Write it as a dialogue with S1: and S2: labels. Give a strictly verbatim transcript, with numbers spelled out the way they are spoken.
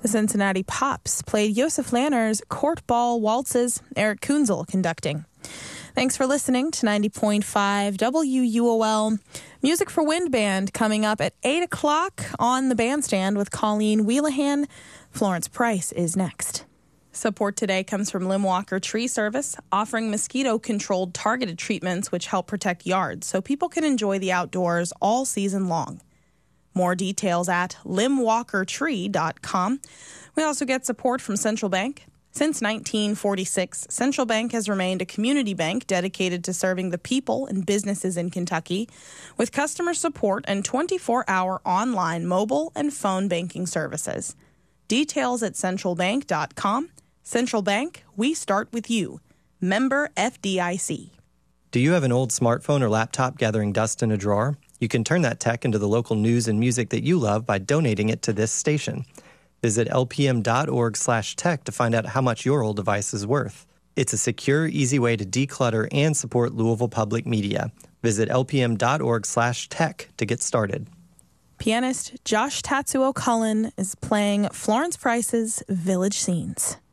S1: The Cincinnati Pops played Josef Lanner's Court Ball Waltzes, Eric Kunzel conducting. Thanks for listening to ninety point five W U O L. Music for Wind Band coming up at eight o'clock on the bandstand with Colleen Wheelahan. Florence Price is next. Support today comes from Limwalker Tree Service, offering mosquito-controlled targeted treatments which help protect yards so people can enjoy the outdoors all season long. More details at lim walker tree dot com. We also get support from Central Bank. Since nineteen forty-six, Central Bank has remained a community bank dedicated to serving the people and businesses in Kentucky with customer support and twenty-four hour online mobile and phone banking services. Details at central bank dot com. Central Bank, we start with you. Member F D I C.
S2: Do you have an old smartphone or laptop gathering dust in a drawer? You can turn that tech into the local news and music that you love by donating it to this station. Visit L P M dot org slash tech to find out how much your old device is worth. It's a secure, easy way to declutter and support Louisville Public Media. Visit L P M dot org slash tech to get started.
S1: Pianist Josh Tatsuo Cullen is playing Florence Price's Village Scenes.